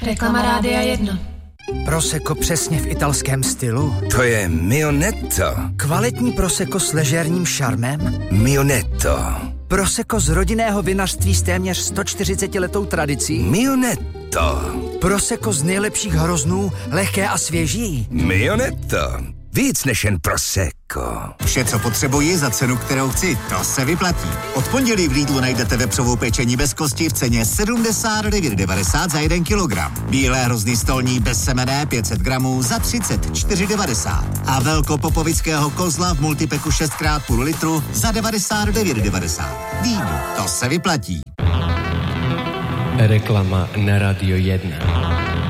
Reklama Rádia 1. Prosecco přesně v italském stylu? To je Mio Netto. Kvalitní Prosecco s ležérním šarmem? Mio Netto. Prosecco z rodinného vinařství s téměř 140letou tradicí? Mio Netto. Prosecco z nejlepších hroznů, lehké a svěží? Mio Netto. Víc než jen Prosecco. Vše, co potřebuji za cenu, kterou chci, to se vyplatí. Od pondělí v Lidlu najdete vepřovou pečení bez kosti v ceně 79,90 za 1 kilogram. Bílé hrozny stolní bez semene 500 gramů za 34,90. A velkopopovického kozla v multipeku 6x0,5 litru za 99,90. Lidl, to se vyplatí. Reklama na Radio 1.